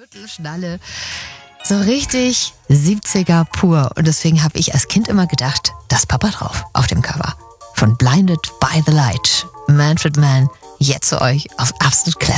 Gürtelschnalle. So richtig 70er pur. Und deswegen habe ich als Kind immer gedacht, da ist Papa drauf auf dem Cover. Von Blinded by the Light. Manfred Mann, jetzt zu euch auf Absolut Classic.